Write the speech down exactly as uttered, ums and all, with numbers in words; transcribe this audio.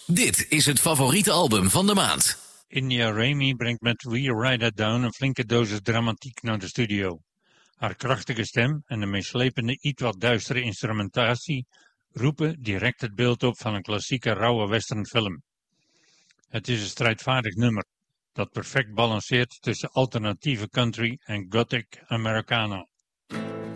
Dit is het favoriete album van de maand. India Raymi brengt met We Ride It Down een flinke dosis dramatiek naar de studio. Haar krachtige stem en de meeslepende, iets wat duistere instrumentatie roepen direct het beeld op van een klassieke rauwe westernfilm. Het is een strijdvaardig nummer dat perfect balanceert tussen alternatieve country en gothic Americana.